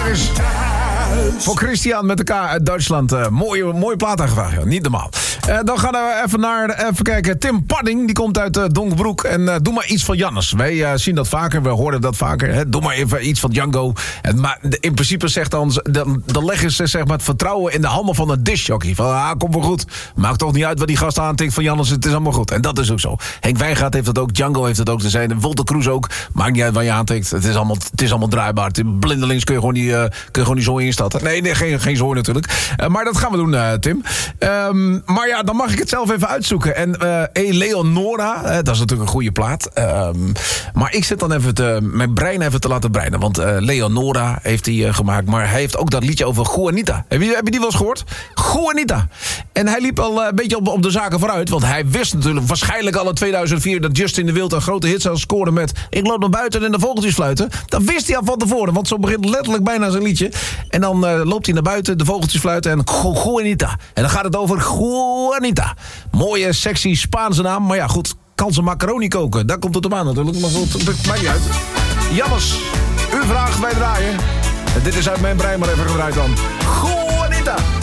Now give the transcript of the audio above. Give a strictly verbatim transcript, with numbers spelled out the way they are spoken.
is voor Christian met de K uit Duitsland. Uh, mooie, mooie plaat aangevraagd, ja. Niet normaal. Uh, dan gaan we even naar, even kijken. Tim Padding, die komt uit uh, Donkerbroek. En uh, doe maar iets van Jannes. Wij uh, zien dat vaker, we horen dat vaker. Hè. Doe maar even iets van Django. En, maar in principe zegt dan, dan, dan leggen ze zeg maar, het vertrouwen in de handen van een discjockey. Van, ah, komt wel goed. Maakt toch niet uit wat die gast aantikt van Jannes. Het is allemaal goed. En dat is ook zo. Henk Wijngaard heeft dat ook. Django heeft dat ook te zijn. Wolter Kroes ook. Maakt niet uit waar je aantikt. Het is allemaal, het is allemaal draaibaar. Blindelings kun je gewoon niet, uh, kun je gewoon niet zo instappen. Nee, nee geen, geen zooi natuurlijk. Uh, maar dat gaan we doen, uh, Tim. Um, maar ja, dan mag ik het zelf even uitzoeken. En uh, Eleonora, uh, dat is natuurlijk een goede plaat. Um, maar ik zit dan even te, mijn brein even te laten breinen. Want uh, Leonora heeft hij uh, gemaakt. Maar hij heeft ook dat liedje over Juanita. Heb je, heb je die wel eens gehoord? Juanita. En hij liep al uh, een beetje op, op de zaken vooruit. Want hij wist natuurlijk waarschijnlijk al in tweeduizend vier... dat Justin de Wild een grote hit zou scoren met... Ik loop naar buiten en de vogeltjes fluiten. Dat wist hij al van tevoren. Want zo begint letterlijk bijna zijn liedje. En dan uh, loopt hij naar buiten, de vogeltjes fluiten en Juanita. En dan gaat het over Juanita. Mooie, sexy Spaanse naam. Maar ja, goed, kan ze macaroni koken? Daar komt het op aan natuurlijk. Maar goed, dat maakt niet uit. Jammers, uw vraag, wij draaien. En dit is uit mijn brein maar even gedraaid dan. Juanita.